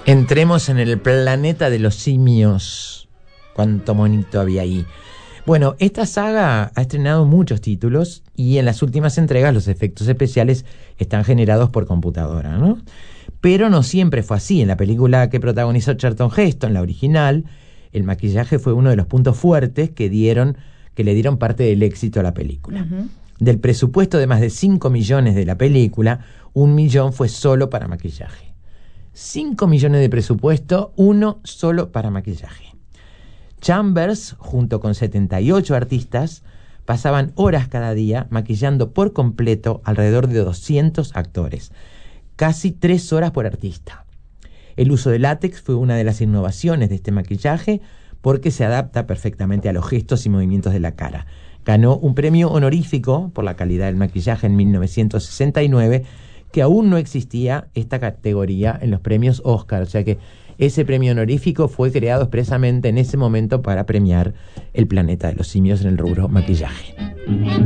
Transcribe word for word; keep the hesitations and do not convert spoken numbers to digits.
Entremos en el planeta de los simios. Cuánto monito había ahí. Bueno, esta saga ha estrenado muchos títulos y en las últimas entregas los efectos especiales están generados por computadora, ¿no? Pero no siempre fue así. En la película que protagonizó Charlton Heston, la original, el maquillaje fue uno de los puntos fuertes que dieron, que le dieron parte del éxito a la película. Uh-huh. Del presupuesto de más de cinco millones de la película, un millón fue solo para maquillaje. cinco millones de presupuesto, uno solo para maquillaje. Chambers, junto con setenta y ocho artistas, pasaban horas cada día maquillando por completo alrededor de doscientos actores, casi tres horas por artista. El uso de látex fue una de las innovaciones de este maquillaje porque se adapta perfectamente a los gestos y movimientos de la cara. Ganó un premio honorífico por la calidad del maquillaje en mil novecientos sesenta y nueve, que aún no existía esta categoría en los premios Oscar, o sea que ese premio honorífico fue creado expresamente en ese momento para premiar el planeta de los simios en el rubro maquillaje.